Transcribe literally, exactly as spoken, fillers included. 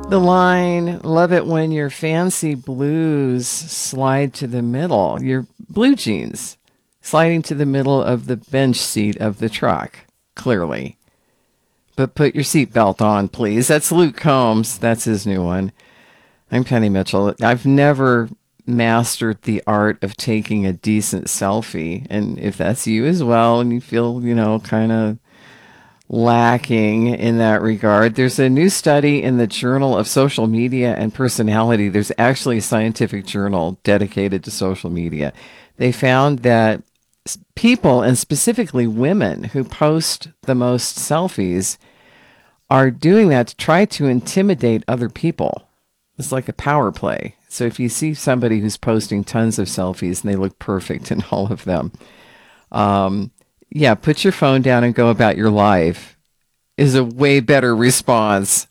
The line, love it when your fancy blues slide to the middle, your blue jeans sliding to the middle of the bench seat of the truck, clearly. But put your seatbelt on, please. That's Luke Combs. That's his new one. I'm Penny Mitchell. I've never mastered the art of taking a decent selfie. And if that's you as well, and you feel, you know, kind of lacking in that regard, there's a new study in the Journal of Social Media and Personality. There's actually a scientific journal dedicated to social media. They found that people, and specifically women, who post the most selfies are doing that to try to intimidate other people. It's like a power play. So if you see somebody who's posting tons of selfies and they look perfect in all of them, um, yeah, put your phone down and go about your life is a way better response